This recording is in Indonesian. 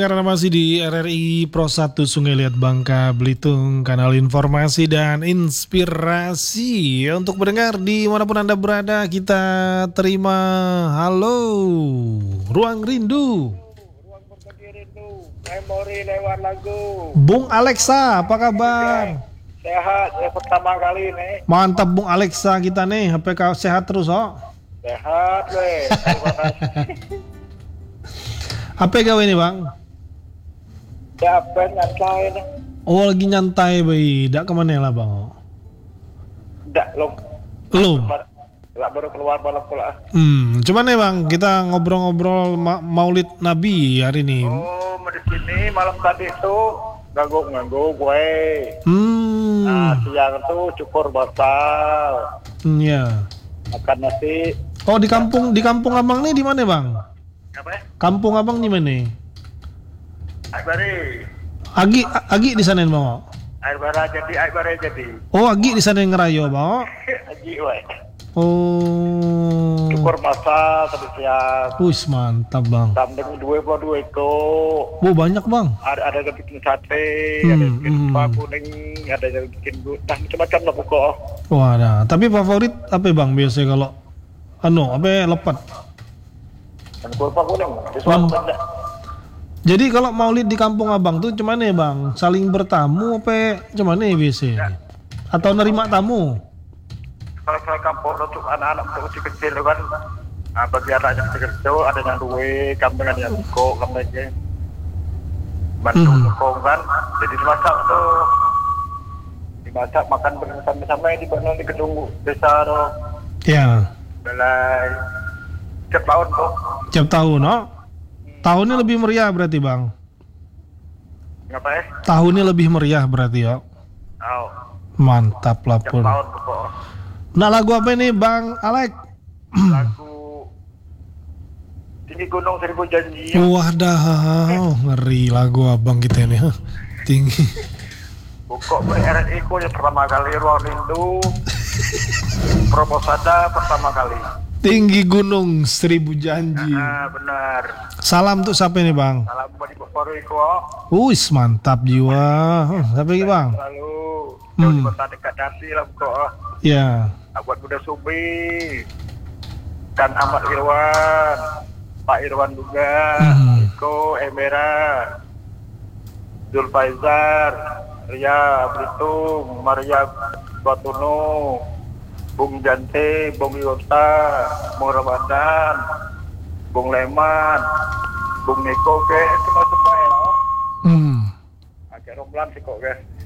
Karena masih di RRI Pro 1 Sungai Liat Bangka Belitung, kanal informasi dan inspirasi untuk mendengar dimanapun Anda berada. Kita terima halo Ruang Rindu, Ruang Berbagi Rindu, memori lewat lagu. Bung Alexa, apa kabar? Sehat, pertama kali nih. Mantap Bung Alexa kita nih, HP kau sehat terus oh. Sehat weh, terima kasih. HP gawe nih bang? Ya apa nyantai nih? Oh lagi nyantai bayi, dak kemana lah bang? Nggak lo, Belum. baru keluar malam pula. Cuman nih bang, kita ngobrol-ngobrol Maulid Nabi hari ini. Oh, di sini malam tadi itu ngangguk gue. Nah, siang tuh cukur basah, Ya. makan nasi. Oh di kampung abang nih di mana bang? Apa ya? Kampung abang di mana? Air bare, Agi di sana bang. air bare jadi. Oh Agi di sana ngerayo bang. Haji weh. Oh. Cukur basah tadi siang. Wis mantap bang. Kambing 22 ekor. Oh banyak bang. Ada yang bikin sate, ada yang bikin kuah kuning, ada yang bikin gutah, macam-macam lah pokok. Wah nah. Tapi favorit apa bang biasanya kalau lepat? Dan kuah kuning, Wah. benda. Jadi kalau maulid di kampung abang tuh cuman ya bang, saling bertamu apa cuman ya biasanya? Atau nerima tamu? Kalau saya kampung untuk anak-anak kecil kecil kan, bagi anak yang kecil ada yang duwe, kambing ada yang kok, kambingnya bantu kan. Jadi dimasak makan bersama-sama di gedung desa tuh. Ya. Belai tiap tahun tuh. Tiap tahun, oh? Tahunnya lebih meriah berarti bang. Ngapain? Tahunnya lebih meriah berarti ya. Oh, Mantap lah tiap pun. tahun pokok. Nah lagu apa ini bang Alek? Lagu Tinggi Gunung Seribu Janji. Wadah, ngeri lagu abang kita ini. Tinggi. Pokok RRI ku yang pertama kali Ruang Rindu. Proposada pertama kali. Tinggi Gunung Seribu Janji. Benar. Salam tuh siapa ini bang? Salam buat ibu baru iku. Wis mantap jiwa. Siapa ini bang? Lalu jauh kota dekat hati lah pokok. Ya. Buat Buddha Subi dan Ahmad Irwan, Pak Irwan juga, Iko Emera, Zul Faizar, Ria Belitung, Maria Batuno, Bung Jante, Bung Yota, Bung Ramadan, Bung Leman, Bung Niko ke semua ya. Agak romblan sih kok guys.